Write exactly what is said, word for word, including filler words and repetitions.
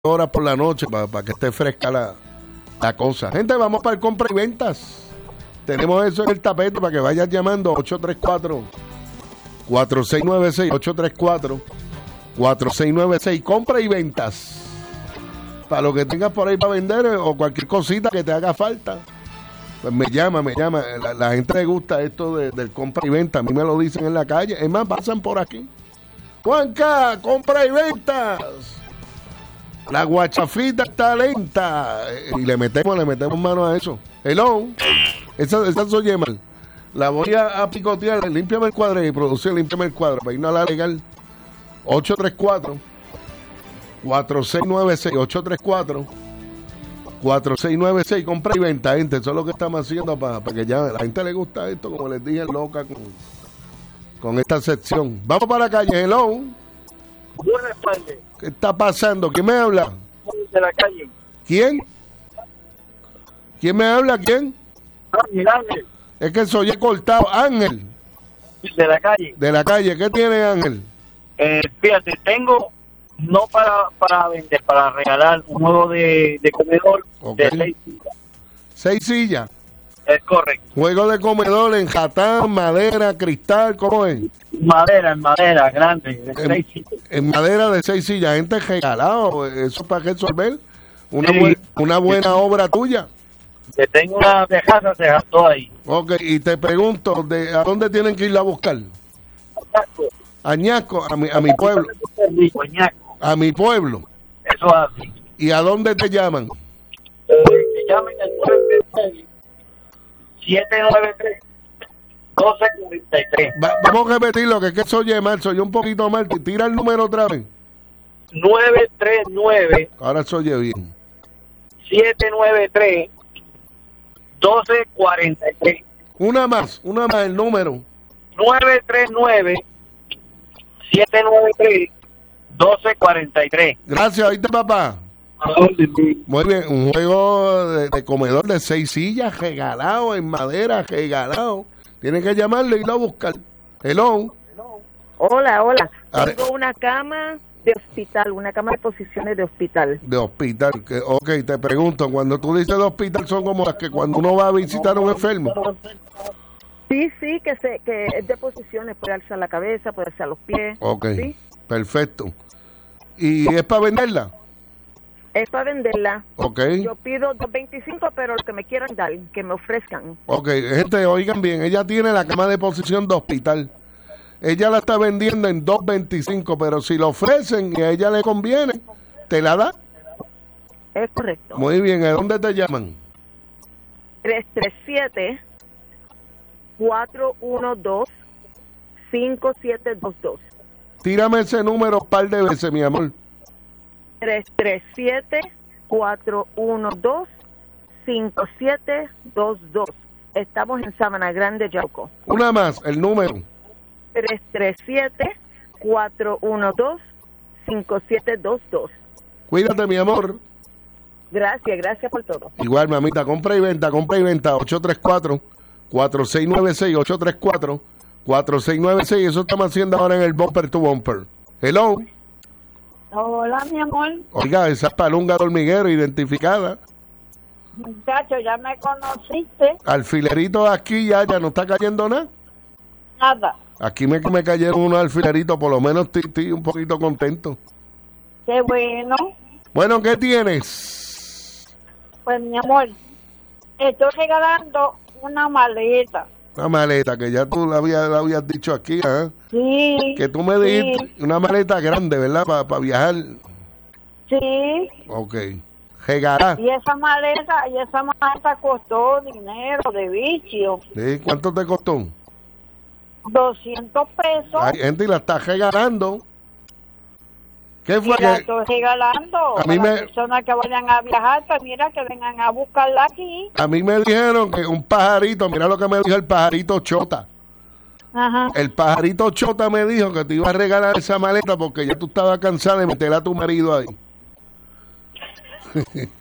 horas por la noche para, para que esté fresca la, la cosa. Gente, vamos para el compra y ventas. Tenemos eso en el tapete para que vayas llamando ocho tres cuatro, cuatro seis nueve seis, ocho tres cuatro, cuatro seis nueve seis. Compra y ventas. Para lo que tengas por ahí para vender o cualquier cosita que te haga falta. Pues me llama, me llama. La, la gente le gusta esto de, del compra y venta. A mí me lo dicen en la calle. Es más, pasan por aquí. Juanca, compra y ventas. La guachafita está lenta. Y le metemos, le metemos mano a eso. Hello. Esa, esa soy mal. La voy a, a picotear. Límpiame el cuadro y producción, límpiame el cuadro. Para irnos a la legal. ocho tres cuatro, cuatro seis nueve seis. ocho tres cuatro, cuatro seis nueve seis. Compra y venta, gente. Eso es lo que estamos haciendo para, para que ya a la gente le gusta esto, como les dije, loca con, con esta sección. Vamos para la calle. Hello. Buenas tardes. ¿Qué está pasando? ¿Quién me habla? De la calle. ¿Quién? ¿Quién me habla? ¿Quién? Ángel, Ángel. Es que soy cortado. Ángel. De la calle. De la calle. ¿Qué tiene Ángel? Eh, fíjate, tengo, no para para vender, para regalar un juego de, de comedor Okay. de seis sillas. Seis sillas. Es correcto. Juego de comedor en jatán, madera, cristal, ¿cómo es? Madera, en madera, grande, de En, seis sillas. en madera de seis sillas. Gente regalado. ¿Eso para resolver? Una, Sí. buen- una buena obra tuya. Que tengo una viejaza, se gastó ahí. Ok, y te pregunto, ¿de ¿a dónde tienen que ir a buscar? A Ñasco, a mi, a mi pueblo. Coñaco. A mi pueblo. Eso es así. ¿Y a dónde te llaman? Eh, que llamen al nueve siete nueve tres, uno dos cuatro tres. Va- vamos a repetirlo, que es que soy mal, soy un poquito mal. Tira el número otra vez. nueve tres nueve, Ahora soy bien. siete nueve tres, uno dos cuatro tres. Una más, una más el número. nueve tres nueve, siete nueve tres, uno dos cuatro tres. Gracias, ¿oíste, papá? Muy bien, un juego de, de comedor de seis sillas regalado en madera, regalado. Tienen que llamarle y irlo a buscar. Hello. Hola, hola. A ver. Tengo una cama de hospital, una cama de posiciones de hospital. De hospital. Que, ok, te pregunto, cuando tú dices de hospital son como las que cuando uno va a visitar a un enfermo. Sí, sí, que se, que es de posiciones, puede alzar la cabeza, puede alzar los pies. Ok, Sí, perfecto. ¿Y es para venderla? es para venderla. Ok, Yo pido dos veinticinco, pero lo que me quieran dar, que me ofrezcan. ok, gente, oigan bien, ella tiene la cama de posición de hospital. Ella la está vendiendo en dos veinticinco, pero si la ofrecen y a ella le conviene, ¿te la da? Es correcto. Muy bien, ¿a dónde te llaman? tres tres siete, cuatro uno dos, cinco siete dos dos. Tírame ese número un par de veces, mi amor. tres tres siete, cuatro uno dos, cinco siete dos dos. Estamos en Sabana Grande, Yauco. Una más, el número. tres tres siete, cuatro uno dos, cinco siete dos dos. Cuídate, mi amor. Gracias, gracias por todo. Igual, mamita, compra y venta, compra y venta, ocho tres cuatro, cuatro seis nueve seis, ocho tres cuatro, cuatro seis nueve seis. Eso estamos haciendo ahora en el Bumper to Bumper. Hello. Hola, mi amor. Oiga, esa palunga de hormiguero identificada. Muchacho, ya me conociste. Alfilerito aquí ya, ya no está cayendo nada. Nada. Aquí me, me cayeron unos alfileritos, por lo menos estoy, estoy un poquito contento. Qué bueno. Bueno, ¿qué tienes? Pues, mi amor, estoy regalando una maleta. Una maleta, que ya tú la habías, la habías dicho aquí, ¿ah? Sí. Que tú me dijiste, Sí. una maleta grande, ¿verdad? Para viajar. Sí. Ok. Regalá. Y esa maleta, y esa maleta costó dinero de vicio. ¿Sí? ¿Cuánto te costó? doscientos pesos. Hay gente y la está regalando. ¿Qué Y fue? la que- estoy regalando A mí a me- las personas que vayan a viajar, pues mira, que vengan a buscarla aquí. A mí me dijeron que un pajarito, mira lo que me dijo el pajarito Chota. Ajá. El pajarito Chota me dijo que te iba a regalar esa maleta porque ya tú estabas cansada de meter a tu marido ahí.